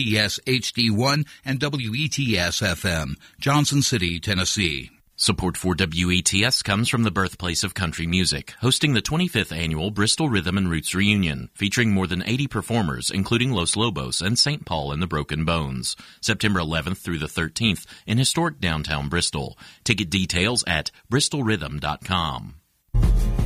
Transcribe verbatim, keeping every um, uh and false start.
T S H D one and W E T S F M, Johnson City, Tennessee. Support for W E T S comes from the birthplace of country music, hosting the twenty-fifth Annual Bristol Rhythm and Roots Reunion, featuring more than eighty performers, including Los Lobos and Saint Paul and the Broken Bones, September eleventh through the thirteenth in historic downtown Bristol. Ticket details at bristol rhythm dot com.